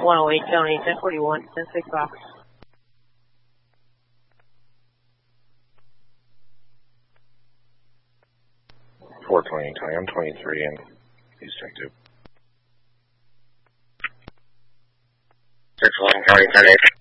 108 County, 1041, 10-6 Fox. 420 County, I'm 23 and please check 2. 611 County, 10-8.